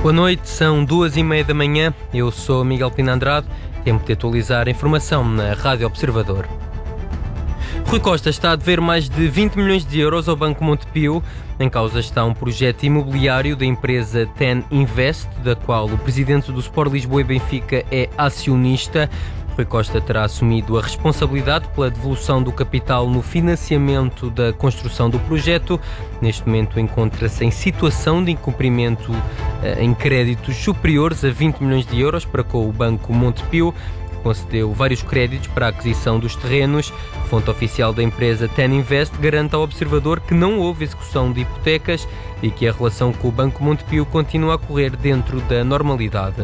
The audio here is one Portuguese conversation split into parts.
Boa noite, são 2h30 da manhã, eu sou Miguel Pina Andrade, tempo de atualizar a informação na Rádio Observador. Rui Costa está a dever mais de 20 milhões de euros ao Banco Montepio. Em causa está um projeto imobiliário da empresa TEN Invest, da qual o presidente do Sport Lisboa e Benfica é acionista. Rui Costa terá assumido a responsabilidade pela devolução do capital no financiamento da construção do projeto. Neste momento encontra-se em situação de incumprimento em créditos superiores a 20 milhões de euros para com o Banco Montepio, que concedeu vários créditos para a aquisição dos terrenos. A fonte oficial da empresa TEN Invest garante ao Observador que não houve execução de hipotecas e que a relação com o Banco Montepio continua a correr dentro da normalidade.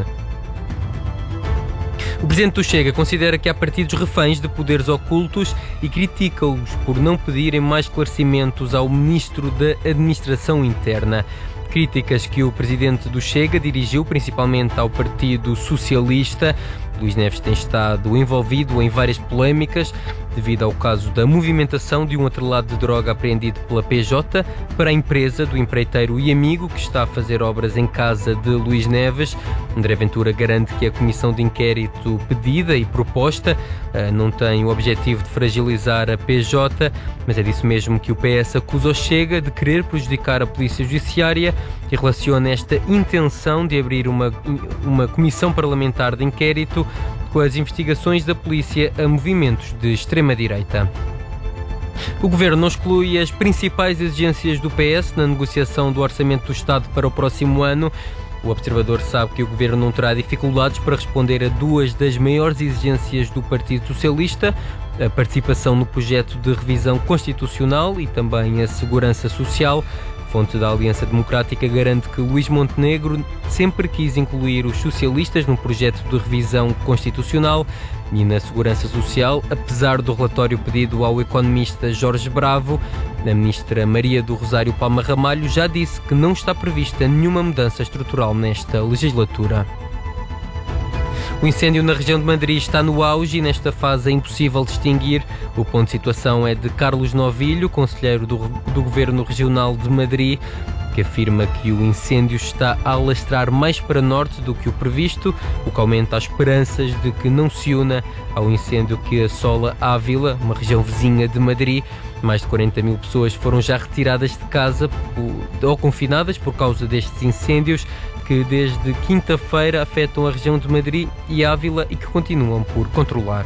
O presidente do Chega considera que há partidos reféns de poderes ocultos e critica-os por não pedirem mais esclarecimentos ao ministro da Administração Interna. Críticas que o presidente do Chega dirigiu principalmente ao Partido Socialista. Luís Neves tem estado envolvido em várias polémicas devido ao caso da movimentação de um atrelado de droga apreendido pela PJ para a empresa do empreiteiro e amigo que está a fazer obras em casa de Luís Neves. André Ventura garante que a comissão de inquérito pedida e proposta não tem o objetivo de fragilizar a PJ, mas é disso mesmo que o PS acusa o Chega de querer prejudicar a Polícia Judiciária e relaciona esta intenção de abrir uma comissão parlamentar de inquérito com as investigações da polícia a movimentos de extrema-direita. O Governo não exclui as principais exigências do PS na negociação do Orçamento do Estado para o próximo ano. O Observador sabe que o Governo não terá dificuldades para responder a duas das maiores exigências do Partido Socialista: a participação no projeto de revisão constitucional e também a segurança social. A fonte da Aliança Democrática garante que Luís Montenegro sempre quis incluir os socialistas no projeto de revisão constitucional e na segurança social, apesar do relatório pedido ao economista Jorge Bravo. A ministra Maria do Rosário Palma Ramalho já disse que não está prevista nenhuma mudança estrutural nesta legislatura. O incêndio na região de Madrid está no auge e nesta fase é impossível distinguir. O ponto de situação é de Carlos Novilho, conselheiro do Governo Regional de Madrid, que afirma que o incêndio está a alastrar mais para norte do que o previsto, o que aumenta as esperanças de que não se una ao incêndio que assola Ávila, uma região vizinha de Madrid. Mais de 40 mil pessoas foram já retiradas de casa ou confinadas por causa destes incêndios que desde quinta-feira afetam a região de Madrid e Ávila e que continuam por controlar.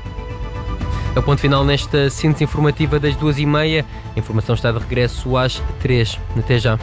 É o ponto final nesta síntese informativa das 2h30. A informação está de regresso às 3. Até já.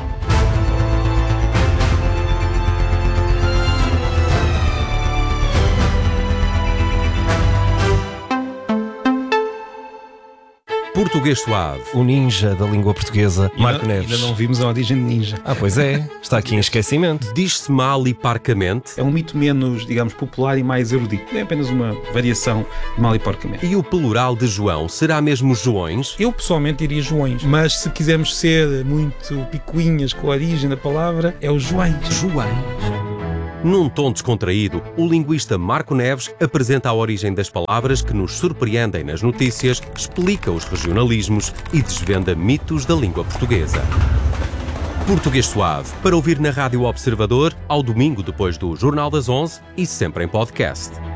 Português Suave, o ninja da língua portuguesa, Marco Neves. Ainda não vimos a origem de ninja. Pois é, está aqui em esquecimento. Diz-se mal e parcamente. É um mito menos, digamos, popular e mais erudito. É apenas uma variação de mal e porcamente. E o plural de João será mesmo Joões? Eu pessoalmente diria Joões, mas se quisermos ser muito picuinhas com a origem da palavra, é o Joões. Joões. Num tom descontraído, o linguista Marco Neves apresenta a origem das palavras que nos surpreendem nas notícias, explica os regionalismos e desvenda mitos da língua portuguesa. Português Suave, para ouvir na Rádio Observador, ao domingo depois do Jornal das 11 e sempre em podcast.